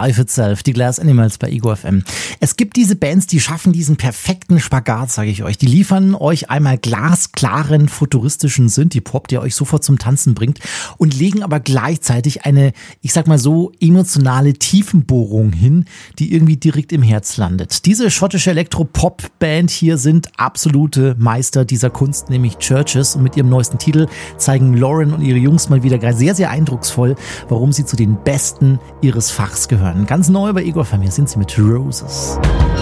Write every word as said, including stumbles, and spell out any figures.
Life Itself, die Glass Animals bei Ego F M. Es gibt diese Bands, die schaffen diesen perfekten Spagat, sage ich euch. Die liefern euch einmal glasklaren, futuristischen Synthie-Pop, der euch sofort zum Tanzen bringt und legen aber gleichzeitig eine, ich sag mal so, emotionale Tiefenbohrung hin, die irgendwie direkt im Herz landet. Diese schottische Elektro-Pop-Band hier sind absolute Meister dieser Kunst, nämlich Churches, und mit ihrem neuesten Titel zeigen Lauren und ihre Jungs mal wieder sehr, sehr eindrucksvoll, warum sie zu den Besten ihres Fachs gehören. Ganz neu bei Ego F M, hier sind sie mit Roses.